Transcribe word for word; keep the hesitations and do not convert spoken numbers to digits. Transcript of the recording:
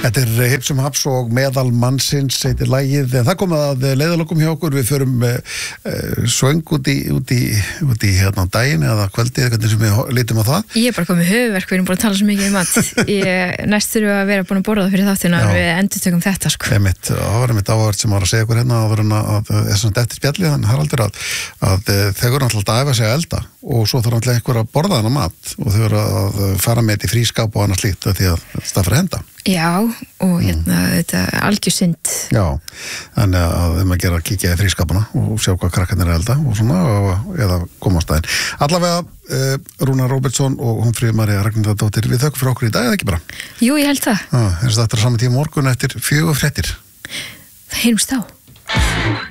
Þetta er Hipsum Haps og Meðal mannsins heitir lagið, en það komið að leiðalokum hjá okkur, við förum uh, svöng út í, út í, út í hérna daginn eða kvöldið, hvernig sem við lítum á það. Ég er bara komið höfuverk, við erum búin að tala svo mikið um mat. Ég næst þurfum að vera búin að borða fyrir þáttina að við endurtökum þetta sko. Einmitt, það var einmitt áhverð sem var að segja okkur hérna áður en að það er svona eftir spjallið, þannig Haraldur að, að þeir eru alltaf að æfa sig að elda og svo þarf alltaf einhver að borða hana mat og þau eru að fara með þetta í frískáp og annað slíkt því að það fyrir að henda. Já, og hérna mm. þetta algjör synd. Já, þannig að þeim að gera að kíkja í frískapuna og sjá hvað krakkarnir er elda og svona, og, eða koma á staðinn. Allavega, uh, Rúnar Róbertsson og Hólmfríður María Ragnhildardóttir, við þökkum fyrir okkur í dag, eða ekki bara? Jú, ég held það. Já, eins og þetta er saman tíma morgun eftir fjögur fréttir. Það heyrumst þá.